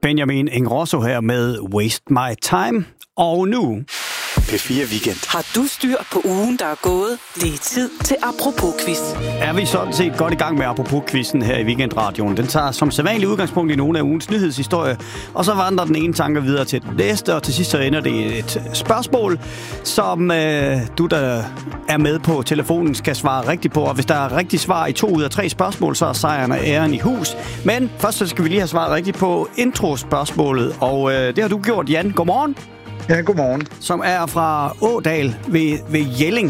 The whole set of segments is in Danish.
Benjamin Ingrosso her med Waste My Time. Og nu P4 Weekend. Har du styr på ugen, der er gået? Det er tid til Apropos-quiz. er vi sådan set godt i gang med Apropos-quizzen her i Weekendradioen. Den tager som sædvanlig udgangspunkt i nogle af ugens nyhedshistorie, og så vandrer den ene tanke videre til den næste, og til sidst så ender det et spørgsmål, som du, der er med på telefonen, skal svare rigtigt på. Og hvis der er rigtigt svar i 2 ud af 3 spørgsmål, så er sejren og æren i hus. Men først så skal vi lige have svaret rigtigt på introspørgsmålet, og det har du gjort, Jan. Godmorgen. Ja, godmorgen. Som er fra Ådal ved Jelling,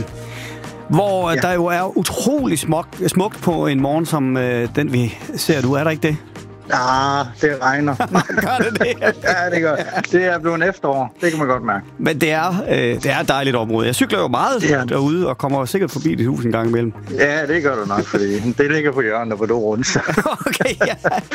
hvor der jo er utrolig smukt på en morgen, som den vi ser nu. Er der ikke det? Ah, det regner. Gør det det? Ja, det gør. Det er blevet efterår. Det kan man godt mærke. Men det er et dejligt område. Jeg cykler jo meget derude og kommer sikkert forbi dit hus en gang imellem. Ja, det gør du nok, fordi det ligger på hjørnet, hvor du rundt. Okay, ja.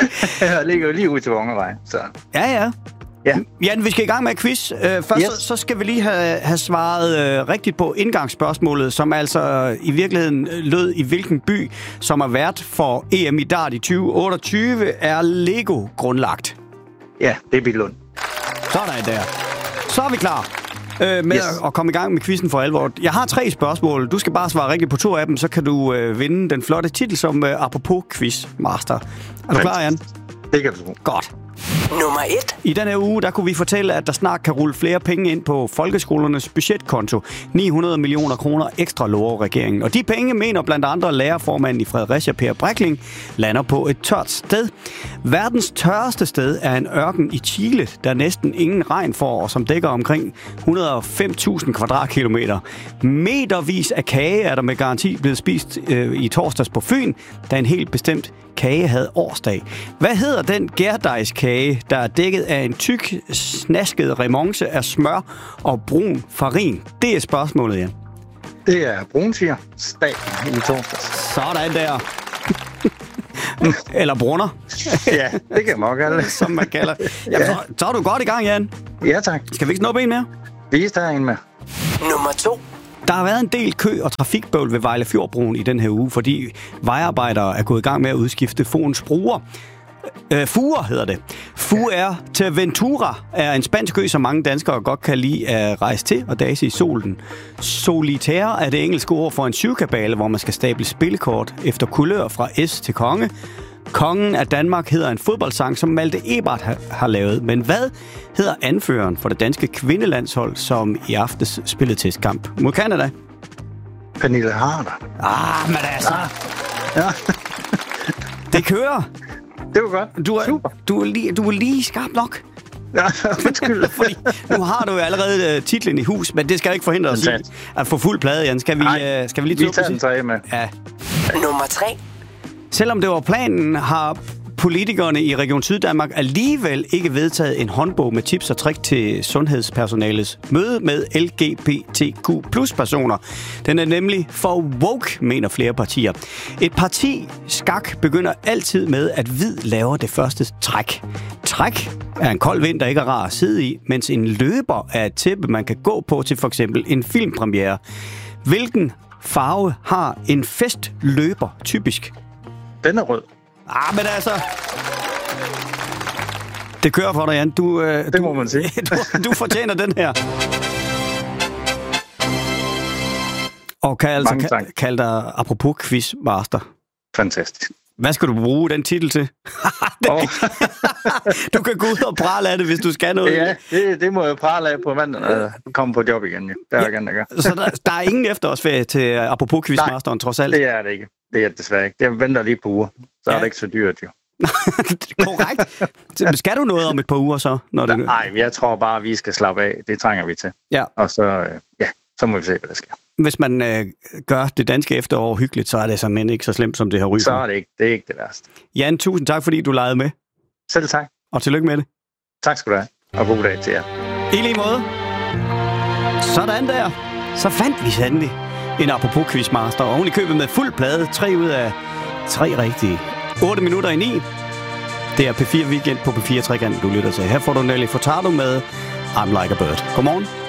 Jeg ligger jo lige ude til Vongevej, så... Ja. Ja. Jan, vi skal i gang med quiz. Først så skal vi lige have svaret rigtigt på indgangsspørgsmålet, som altså i virkeligheden lød i hvilken by, som er vært for EM i dart i 2028, er Lego grundlagt. Ja, det er Billund. Sådan der. Så er vi klar med at komme i gang med quizzen for alvor. Jeg har 3 spørgsmål. Du skal bare svare rigtigt på 2 af dem, så kan du vinde den flotte titel som Apropos Quizmaster. Er du klar, Jan? Det kan du tro. Godt. Nummer 1. I denne uge, der kunne vi fortælle, at der snart kan rulle flere penge ind på folkeskolernes budgetkonto. 900 millioner kroner ekstra lover regeringen. Og de penge, mener blandt andre lærerformanden i Fredericia, Per Brækling, lander på et tørt sted. Verdens tørreste sted er en ørken i Chile, der næsten ingen regn får, og som dækker omkring 105.000 kvadratkilometer. Metervis af kage er der med garanti blevet spist i torsdags på Fyn, da en helt bestemt kage havde årsdag. Hvad hedder den gærdejskage, der er dækket af en tyk, snasket remonce af smør og brun farin? Det er spørgsmålet, Jan. Det er brunsiger stag i torsdags. Sådan der. Eller brunner. Ja, det kan man kalde det. Som man kalder. Jamen, så er du godt i gang, Jan. Ja, tak. Skal vi ikke snuppe en mere? Vi tager en med. Nummer 2. Der har været en del kø og trafikbøvl ved Vejlefjordbroen i den her uge, fordi vejarbejdere er gået i gang med at udskifte Foens bruger. Fuger hedder det. Fuerteventura er en spansk ø, som mange danskere godt kan lide at rejse til og dase i solen. Solitaire er det engelske ord for en syvkabale, hvor man skal stable spillekort efter kulør fra S til konge. Kongen af Danmark hedder en fodboldsang, som Malte Ebert har lavet. Men hvad hedder anføreren for det danske kvindelandshold, som i aftes spillede testkamp mod Canada? Pernille Harder. Men altså... Ja. Det kører. Det var godt. Super. Du er lige skarp nok. Ja, undskyld. Fordi nu har du jo allerede titlen i hus, men det skal ikke forhindre os i at få fuld plade, Jan. Skal vi lige tager den 3 med. Ja. Nummer 3. Selvom det var planen, har politikerne i Region Syddanmark alligevel ikke vedtaget en håndbog med tips og trick til sundhedspersonalets møde med LGBTQ+-personer. Den er nemlig for woke, mener flere partier. Et parti, Skak, begynder altid med, at hvid laver det første træk. Træk er en kold vind, der ikke er rar at sidde i, mens en løber er et tæppe, man kan gå på til for eksempel en filmpremiere. Hvilken farve har en festløber typisk? Den er rød. Men altså... Det kører for dig, Jan. Det må man sige. Du fortjener den her. Og kan altså kalde dig apropos quizmaster. Fantastisk. Hvad skal du bruge den titel til? Du kan gå ud og prale af det, hvis du skal noget. Ja, det må jeg prale af på mandag, når jeg kommer på job igen. Ja. Det er igen, der gør. Så der er ingen efterårsferie til apropos quizmasteren, trods alt? det er det ikke. Det er desværre ikke. Det venter lige på uger. Så er det ikke så dyrt, jo. Korrekt. Skal du noget om et par uger så? Nej, jeg tror bare, at vi skal slappe af. Det trænger vi til. Ja. Og så, så må vi se, hvad der sker. Hvis man gør det danske efterår hyggeligt, så er det simpelthen ikke så slemt, som det har ryget. Så er det ikke. Det er ikke det værste. Jan, tusind tak, fordi du legede med. Selv tak. Og tillykke med det. Tak skal du have. Og god dag til jer. I lige måde. Sådan der. Så fandt vi sandelig en apropos quizmaster. Og hun i købet med fuld plade. 3 ud af 3 rigtige. 8 minutter i 9. Det er P4 Weekend på P4 Trekant, du lytter til. Her får du Nelly Furtado med I'm Like a Bird. Godmorgen.